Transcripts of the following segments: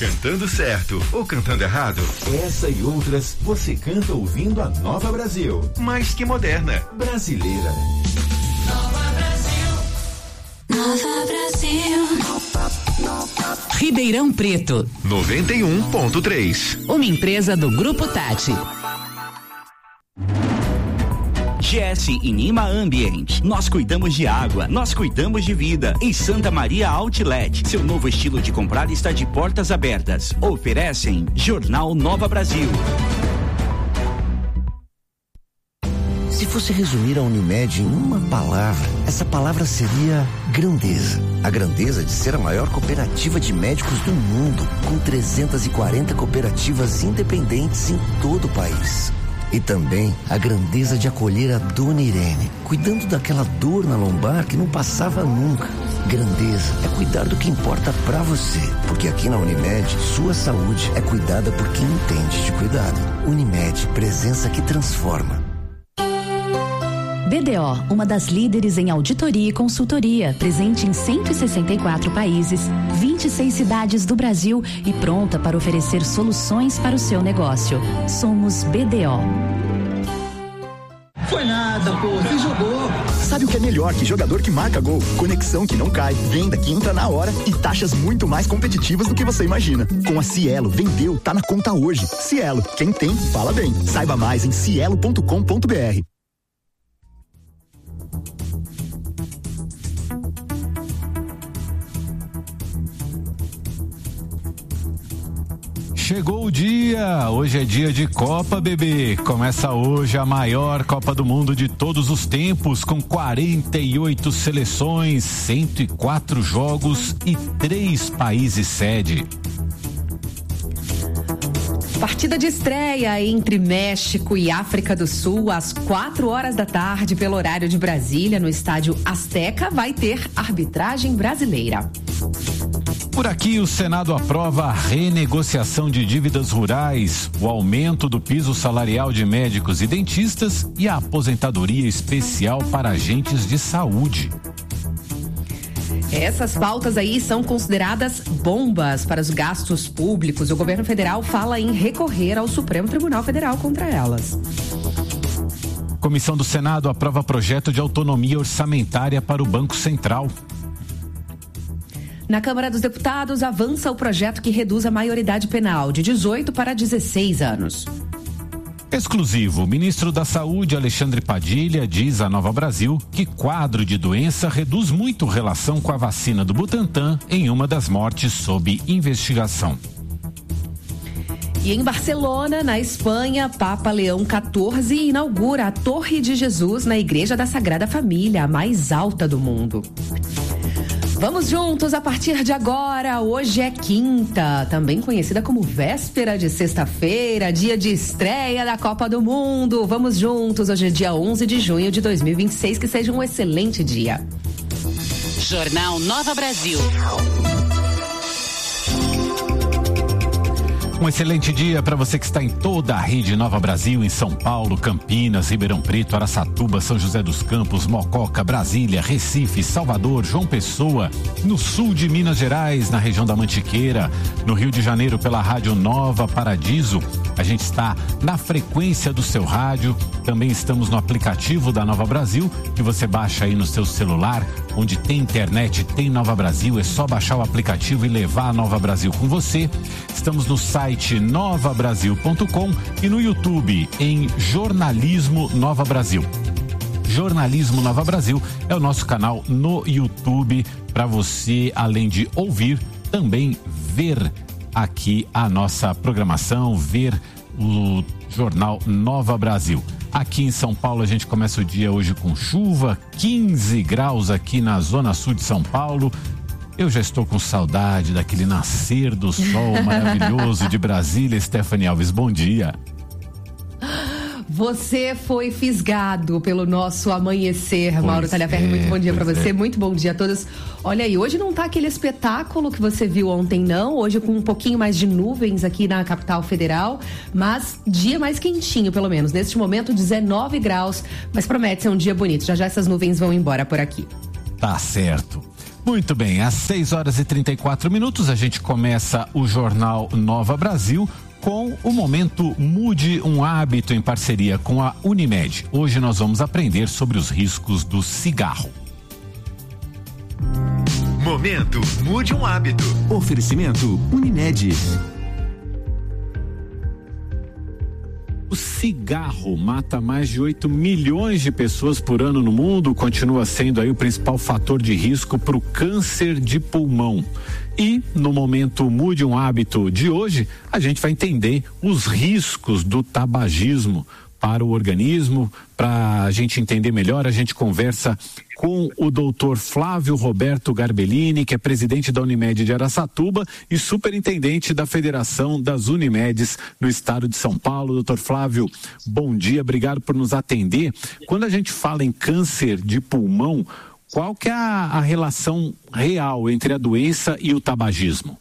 Cantando certo ou cantando errado? Essa e outras você canta ouvindo a Nova Brasil. Mais que moderna. Brasileira. Nova Brasil. Nova Brasil. Ribeirão Preto. 91.3. Uma empresa do Grupo Tati. GS Inima Ambient. Nós cuidamos de água, nós cuidamos de vida. Em Santa Maria Outlet, seu novo estilo de comprar está de portas abertas. Oferecem Jornal Nova Brasil. Se fosse resumir a Unimed em uma palavra, essa palavra seria grandeza. A grandeza de ser a maior cooperativa de médicos do mundo, com 340 cooperativas independentes em todo o país. E também a grandeza de acolher a Dona Irene, cuidando daquela dor na lombar que não passava nunca. Grandeza é cuidar do que importa pra você, porque aqui na Unimed, sua saúde é cuidada por quem entende de cuidado. Unimed, presença que transforma. BDO, uma das líderes em auditoria e consultoria, presente em 164 países, 26 cidades do Brasil e pronta para oferecer soluções para o seu negócio. Somos BDO. Foi nada, pô, você jogou. Sabe o que é melhor que jogador que marca gol? Conexão que não cai, venda que entra na hora e taxas muito mais competitivas do que você imagina. Com a Cielo, vendeu, tá na conta hoje. Cielo, quem tem, fala bem. Saiba mais em cielo.com.br. Chegou o dia, hoje é dia de Copa, bebê. Começa hoje a maior Copa do Mundo de todos os tempos, com 48 seleções, 104 jogos e 3 países sede. Partida de estreia entre México e África do Sul, às 16h, pelo horário de Brasília, no estádio Azteca, vai ter arbitragem brasileira. Por aqui, o Senado aprova a renegociação de dívidas rurais, o aumento do piso salarial de médicos e dentistas e a aposentadoria especial para agentes de saúde. Essas pautas aí são consideradas bombas para os gastos públicos. O governo federal fala em recorrer ao Supremo Tribunal Federal contra elas. Comissão do Senado aprova projeto de autonomia orçamentária para o Banco Central. Na Câmara dos Deputados, avança o projeto que reduz a maioridade penal de 18 para 16 anos. Exclusivo, o ministro da Saúde, Alexandre Padilha, diz à Nova Brasil que quadro de doença reduz muito relação com a vacina do Butantan em uma das mortes sob investigação. E em Barcelona, na Espanha, Papa Leão XIV inaugura a Torre de Jesus na Igreja da Sagrada Família, a mais alta do mundo. Vamos juntos a partir de agora. Hoje é quinta, também conhecida como véspera de sexta-feira, dia de estreia da Copa do Mundo. Vamos juntos, hoje é dia 11 de junho de 2026, que seja um excelente dia. Jornal Nova Brasil. Um excelente dia para você que está em toda a rede Nova Brasil, em São Paulo, Campinas, Ribeirão Preto, Araçatuba, São José dos Campos, Mococa, Brasília, Recife, Salvador, João Pessoa, no sul de Minas Gerais, na região da Mantiqueira, no Rio de Janeiro pela Rádio Nova Paradiso. A gente está na frequência do seu rádio, também estamos no aplicativo da Nova Brasil, que você baixa aí no seu celular, onde tem internet, tem Nova Brasil, é só baixar o aplicativo e levar a Nova Brasil com você. Estamos no site novabrasil.com e no YouTube em Jornalismo Nova Brasil. Jornalismo Nova Brasil é o nosso canal no YouTube para você, além de ouvir, também ver aqui a nossa programação, ver o Jornal Nova Brasil. Aqui em São Paulo a gente começa o dia hoje com chuva, 15 graus aqui na zona sul de São Paulo. Eu já estou com saudade daquele nascer do sol maravilhoso de Brasília. Stephanie Alves, bom dia. Você foi fisgado pelo nosso amanhecer, Mauro Talhaferri. Muito bom dia para você, muito bom dia a todos. Olha aí, hoje não tá aquele espetáculo que você viu ontem, não. Hoje com um pouquinho mais de nuvens aqui na capital federal, mas dia mais quentinho, pelo menos. Neste momento, 19 graus, mas promete ser um dia bonito. Já já essas nuvens vão embora por aqui. Tá certo. Muito bem, às 6h34, a gente começa o Jornal Nova Brasil com o momento Mude um Hábito em parceria com a Unimed. Hoje nós vamos aprender sobre os riscos do cigarro. Momento Mude um Hábito. Oferecimento Unimed. O cigarro mata mais de 8 milhões de pessoas por ano no mundo, continua sendo aí o principal fator de risco para o câncer de pulmão. E no momento Mude um Hábito de hoje, a gente vai entender os riscos do tabagismo para o organismo. Para a gente entender melhor, a gente conversa com o doutor Flávio Roberto Garbellini, que é presidente da Unimed de Araçatuba e superintendente da Federação das Unimedes no estado de São Paulo. Doutor Flávio, bom dia, obrigado por nos atender. Quando a gente fala em câncer de pulmão, qual que é a relação real entre a doença e o tabagismo?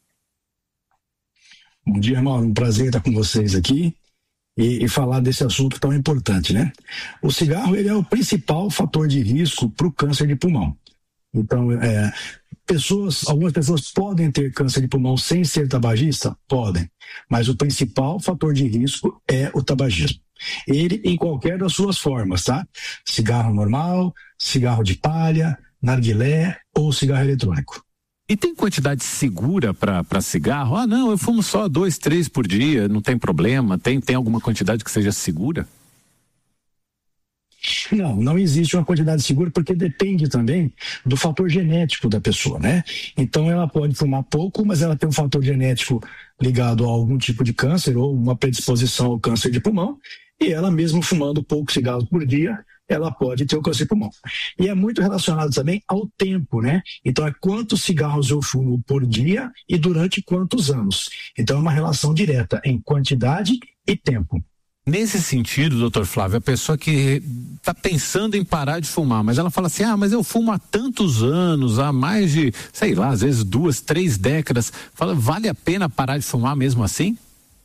Bom dia, Mauro, um prazer estar com vocês aqui. E falar desse assunto tão importante, né? O cigarro, ele é o principal fator de risco para o câncer de pulmão. Então, algumas pessoas podem ter câncer de pulmão sem ser tabagista? Podem. Mas o principal fator de risco é o tabagismo. Ele em qualquer das suas formas, tá? Cigarro normal, cigarro de palha, narguilé ou cigarro eletrônico. E tem quantidade segura para cigarro? Ah, não, eu fumo só 2, 3 por dia, não tem problema. Tem alguma quantidade que seja segura? Não existe uma quantidade segura, porque depende também do fator genético da pessoa, né? Então ela pode fumar pouco, mas ela tem um fator genético ligado a algum tipo de câncer ou uma predisposição ao câncer de pulmão, e ela mesmo fumando poucos cigarros por dia, ela pode ter o câncer de pulmão. E é muito relacionado também ao tempo, né? Então é quantos cigarros eu fumo por dia e durante quantos anos. Então é uma relação direta em quantidade e tempo. Nesse sentido, doutor Flávio, a pessoa que está pensando em parar de fumar, mas ela fala assim, mas eu fumo há tantos anos, há mais de, sei lá, às vezes 2, 3 décadas, fala, vale a pena parar de fumar mesmo assim?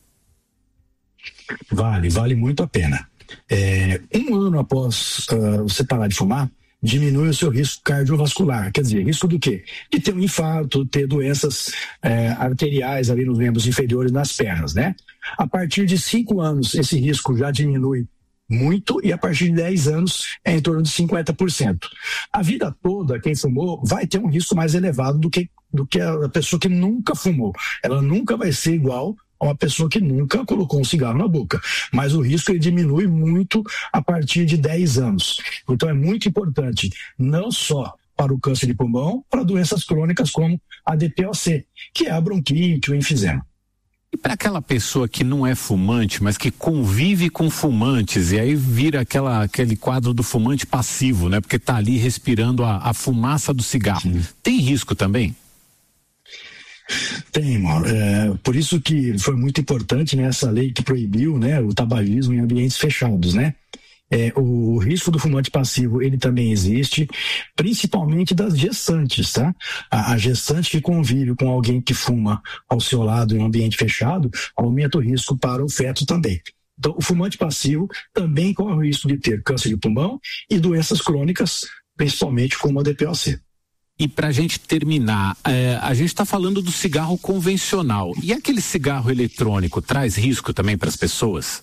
Vale muito a pena. Um ano após você parar de fumar, diminui o seu risco cardiovascular. Quer dizer, risco do quê? De ter um infarto, ter doenças arteriais ali nos membros inferiores, nas pernas, né? A partir de 5 anos, esse risco já diminui muito, e a partir de 10 anos é em torno de 50%. A vida toda, quem fumou vai ter um risco mais elevado do que a pessoa que nunca fumou. Ela nunca vai ser igual a uma pessoa que nunca colocou um cigarro na boca, mas o risco ele diminui muito a partir de 10 anos. Então é muito importante, não só para o câncer de pulmão, para doenças crônicas como a DPOC, que é a bronquite, o enfisema. E para aquela pessoa que não é fumante, mas que convive com fumantes, e aí vira aquele quadro do fumante passivo, né? Porque está ali respirando a fumaça do cigarro. Sim. Tem risco também? Tem, Mauro. Por isso que foi muito importante, né, essa lei que proibiu, né, o tabagismo em ambientes fechados, né? O risco do fumante passivo, ele também existe, principalmente das gestantes, tá? A gestante que convive com alguém que fuma ao seu lado em um ambiente fechado, aumenta o risco para o feto também. Então, o fumante passivo também corre o risco de ter câncer de pulmão e doenças crônicas, principalmente como a DPOC. E para a gente terminar, a gente está falando do cigarro convencional. E aquele cigarro eletrônico traz risco também para as pessoas?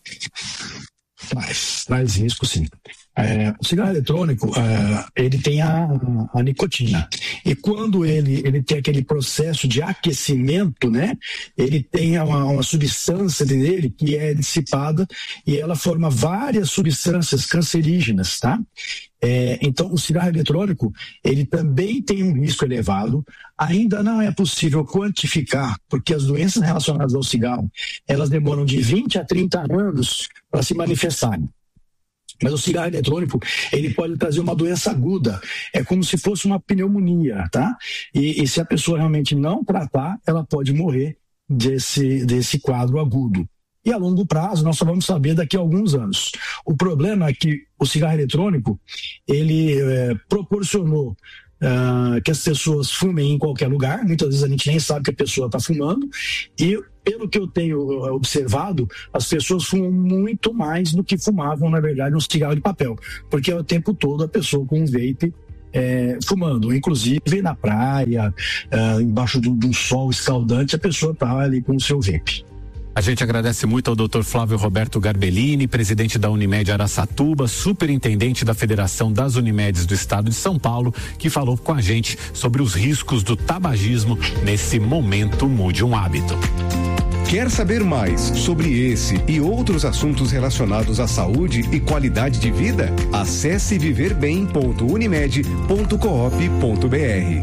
Traz risco, sim. O cigarro eletrônico, ele tem a nicotina. E quando ele tem aquele processo de aquecimento, né? Ele tem uma substância dele que é dissipada e ela forma várias substâncias cancerígenas, tá? Então, o cigarro eletrônico, ele também tem um risco elevado. Ainda não é possível quantificar, porque as doenças relacionadas ao cigarro, elas demoram de 20 a 30 anos para se manifestarem. Mas o cigarro eletrônico, ele pode trazer uma doença aguda. É como se fosse uma pneumonia, tá? E se a pessoa realmente não tratar, ela pode morrer desse quadro agudo. E a longo prazo, nós só vamos saber daqui a alguns anos. O problema é que o cigarro eletrônico, ele proporcionou que as pessoas fumem em qualquer lugar. Muitas vezes a gente nem sabe que a pessoa está fumando. E, pelo que eu tenho observado, as pessoas fumam muito mais do que fumavam, na verdade, um cigarro de papel. Porque é o tempo todo a pessoa com um vape fumando, inclusive na praia, embaixo de um sol escaldante, a pessoa está ali com o seu vape. A gente agradece muito ao Dr. Flávio Roberto Garbellini, presidente da Unimed Araçatuba, superintendente da Federação das Unimedes do Estado de São Paulo, que falou com a gente sobre os riscos do tabagismo nesse momento Mude um Hábito. Quer saber mais sobre esse e outros assuntos relacionados à saúde e qualidade de vida? Acesse viverbem.unimed.coop.br.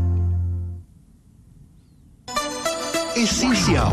Essencial.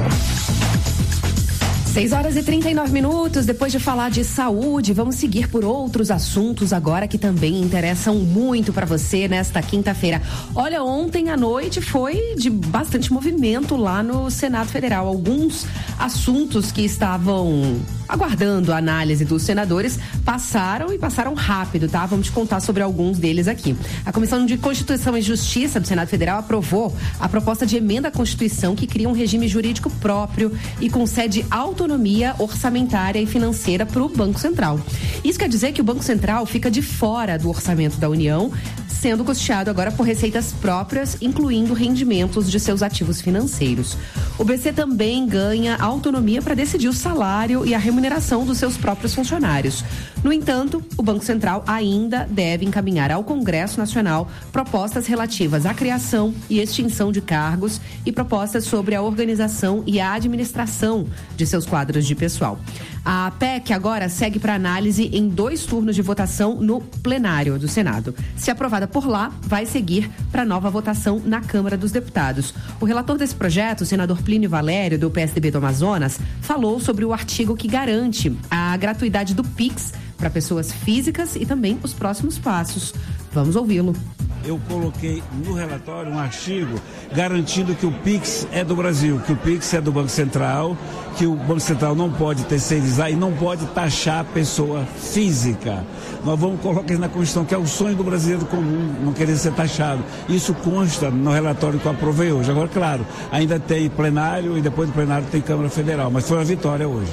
6h39. Depois de falar de saúde, vamos seguir por outros assuntos agora que também interessam muito para você nesta quinta-feira. Olha, ontem à noite foi de bastante movimento lá no Senado Federal. Alguns assuntos que estavam aguardando a análise dos senadores passaram rápido, tá? Vamos te contar sobre alguns deles aqui. A Comissão de Constituição e Justiça do Senado Federal aprovou a proposta de emenda à Constituição que cria um regime jurídico próprio e concede autonomia orçamentária e financeira para o Banco Central. Isso quer dizer que o Banco Central fica de fora do orçamento da União, sendo custeado agora por receitas próprias, incluindo rendimentos de seus ativos financeiros. O BC também ganha autonomia para decidir o salário e a remuneração dos seus próprios funcionários. No entanto, o Banco Central ainda deve encaminhar ao Congresso Nacional propostas relativas à criação e extinção de cargos e propostas sobre a organização e a administração de seus quadros de pessoal. A PEC agora segue para análise em 2 turnos de votação no plenário do Senado. Se aprovada por lá, vai seguir para nova votação na Câmara dos Deputados. O relator desse projeto, o senador Plínio Valério, do PSDB do Amazonas, falou sobre o artigo que garante a gratuidade do Pix para pessoas físicas e também os próximos passos. Vamos ouvi-lo. Eu coloquei no relatório um artigo garantindo que o Pix é do Brasil, que o Pix é do Banco Central, que o Banco Central não pode terceirizar e não pode taxar a pessoa física. Nós vamos colocar isso na Constituição, que é o sonho do brasileiro comum, não querer ser taxado. Isso consta no relatório que eu aprovei hoje. Agora, claro, ainda tem plenário e depois do plenário tem Câmara Federal, mas foi uma vitória hoje.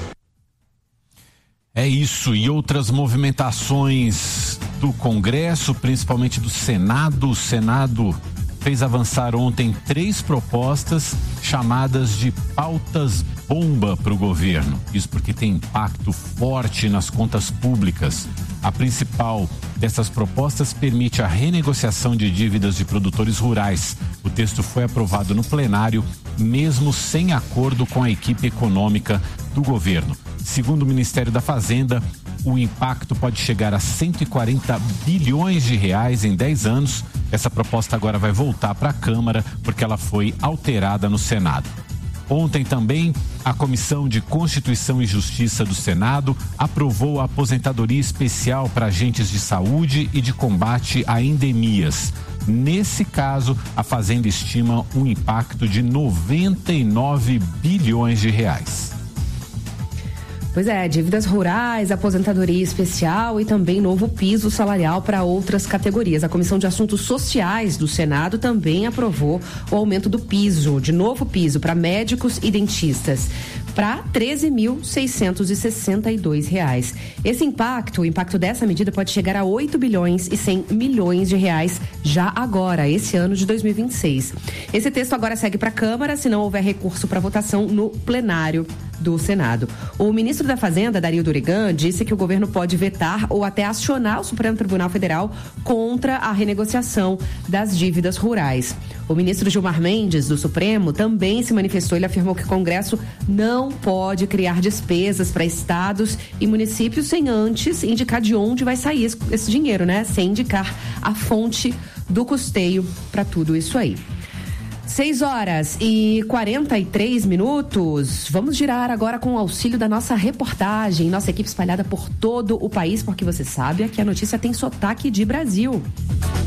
É isso, e outras movimentações do Congresso, principalmente do Senado. O Senado fez avançar ontem 3 propostas chamadas de pautas bomba para o governo. Isso porque tem impacto forte nas contas públicas. A principal dessas propostas permite a renegociação de dívidas de produtores rurais. O texto foi aprovado no plenário, mesmo sem acordo com a equipe econômica do governo. Segundo o Ministério da Fazenda, o impacto pode chegar a 140 bilhões de reais em 10 anos. Essa proposta agora vai voltar para a Câmara porque ela foi alterada no Senado. Ontem também, a Comissão de Constituição e Justiça do Senado aprovou a aposentadoria especial para agentes de saúde e de combate a endemias. Nesse caso, a Fazenda estima um impacto de 99 bilhões de reais. Pois é, dívidas rurais, aposentadoria especial e também novo piso salarial para outras categorias. A Comissão de Assuntos Sociais do Senado também aprovou o aumento do piso, de novo piso para médicos e dentistas, para R$ 13.662. Esse impacto, o impacto dessa medida pode chegar a 8 bilhões e 100 milhões de reais já agora, esse ano de 2026. Esse texto agora segue para a Câmara, se não houver recurso para votação no plenário do Senado. O ministro da Fazenda, Dario Dorigan, disse que o governo pode vetar ou até acionar o Supremo Tribunal Federal contra a renegociação das dívidas rurais. O ministro Gilmar Mendes, do Supremo, também se manifestou. Ele afirmou que o Congresso não pode criar despesas para estados e municípios sem antes indicar de onde vai sair esse dinheiro, né? Sem indicar a fonte do custeio para tudo isso aí. 6h43. Vamos girar agora com o auxílio da nossa reportagem, nossa equipe espalhada por todo o país, porque você sabe que a notícia tem sotaque de Brasil.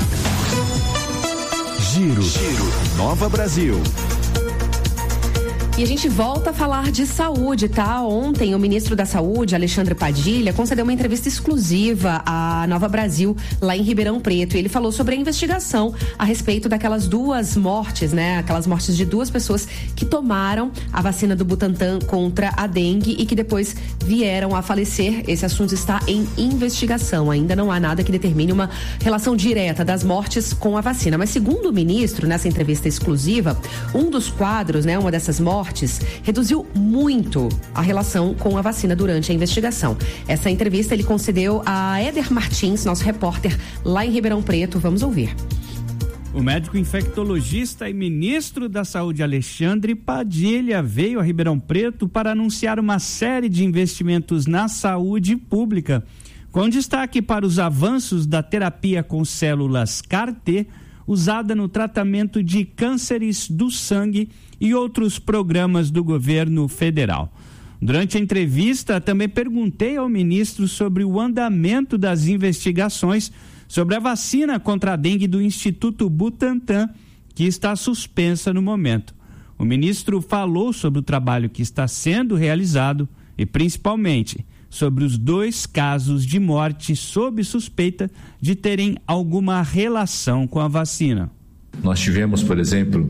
Giro Nova Brasil. E a gente volta a falar de saúde, tá? Ontem, o ministro da Saúde, Alexandre Padilha, concedeu uma entrevista exclusiva à Nova Brasil, lá em Ribeirão Preto. E ele falou sobre a investigação a respeito daquelas 2 mortes, né? Aquelas mortes de 2 pessoas que tomaram a vacina do Butantan contra a dengue e que depois vieram a falecer. Esse assunto está em investigação. Ainda não há nada que determine uma relação direta das mortes com a vacina. Mas segundo o ministro, nessa entrevista exclusiva, um dos quadros, né? Uma dessas mortes reduziu muito a relação com a vacina durante a investigação. Essa entrevista ele concedeu a Éder Martins, nosso repórter lá em Ribeirão Preto. Vamos ouvir. O médico infectologista e ministro da Saúde Alexandre Padilha veio a Ribeirão Preto para anunciar uma série de investimentos na saúde pública, com destaque para os avanços da terapia com células CAR-T, usada no tratamento de cânceres do sangue e outros programas do governo federal. Durante a entrevista, também perguntei ao ministro sobre o andamento das investigações sobre a vacina contra a dengue do Instituto Butantan, que está suspensa no momento. O ministro falou sobre o trabalho que está sendo realizado e, principalmente, sobre os 2 casos de morte sob suspeita de terem alguma relação com a vacina. Nós tivemos, por exemplo,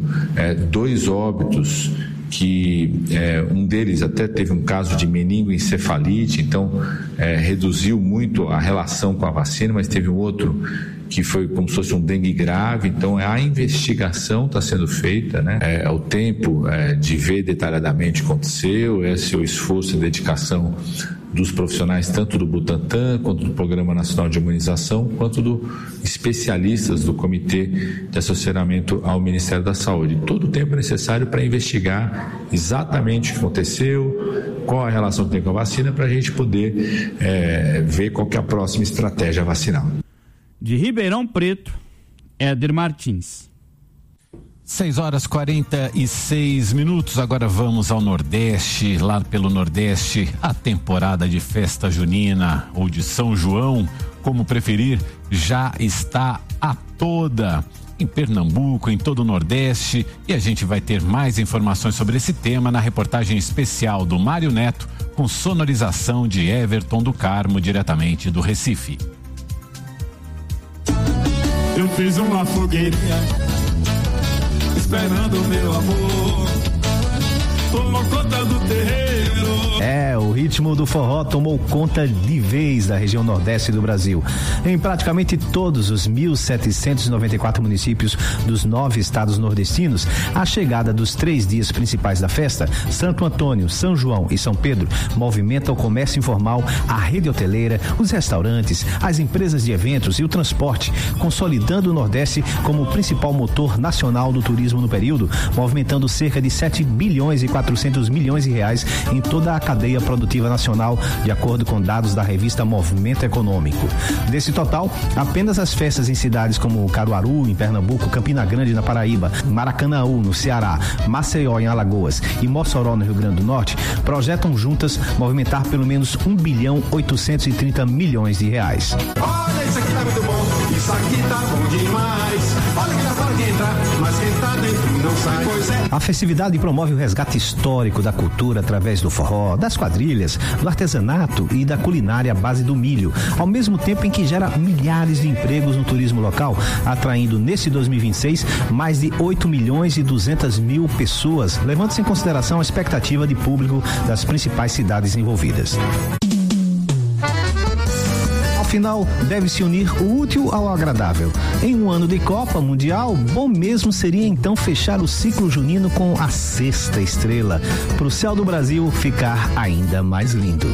2 óbitos que um deles até teve um caso de meningoencefalite, então reduziu muito a relação com a vacina, mas teve um outro que foi como se fosse um dengue grave. Então a investigação está sendo feita, né? É o tempo de ver detalhadamente o que aconteceu, esse é o esforço e dedicação dos profissionais, tanto do Butantan, quanto do Programa Nacional de Imunização, quanto dos especialistas do Comitê de Assessoramento ao Ministério da Saúde. Todo o tempo necessário para investigar exatamente o que aconteceu, qual a relação que tem com a vacina, para a gente poder ver qual que é a próxima estratégia vacinal. De Ribeirão Preto, Éder Martins. 6h46. Agora vamos ao Nordeste. Lá pelo Nordeste, a temporada de festa junina ou de São João, como preferir, já está a toda. Em Pernambuco, em todo o Nordeste, e a gente vai ter mais informações sobre esse tema na reportagem especial do Mário Neto, com sonorização de Everton do Carmo, diretamente do Recife. Eu fiz uma fogueirinha esperando o meu amor, tomou conta do terreiro. O ritmo do forró tomou conta de vez da região nordeste do Brasil. Em praticamente todos os 1.794 municípios dos 9 estados nordestinos, a chegada dos 3 dias principais da festa, Santo Antônio, São João e São Pedro, movimenta o comércio informal, a rede hoteleira, os restaurantes, as empresas de eventos e o transporte, consolidando o Nordeste como o principal motor nacional do turismo no período, movimentando cerca de 7 bilhões e 400 milhões de reais em toda a cadeia produtiva nacional, de acordo com dados da revista Movimento Econômico. Desse total, apenas as festas em cidades como Caruaru, em Pernambuco, Campina Grande, na Paraíba, Maracanaú, no Ceará, Maceió, em Alagoas e Mossoró, no Rio Grande do Norte, projetam juntas movimentar pelo menos 1 bilhão 830 milhões de reais. Olha, isso aqui tá muito bom, isso aqui tá bom demais. Olha que dá para entrar, mas quem tá dentro não sai, pois é. A festividade promove o resgate histórico da cultura através do forró, das quadrilhas, do artesanato e da culinária à base do milho, ao mesmo tempo em que gera milhares de empregos no turismo local, atraindo nesse 2026 mais de 8 milhões e 200 mil pessoas, levando-se em consideração a expectativa de público das principais cidades envolvidas. Afinal, deve-se unir o útil ao agradável. Em um ano de Copa Mundial, bom mesmo seria então fechar o ciclo junino com a 6ª estrela, para o céu do Brasil ficar ainda mais lindo.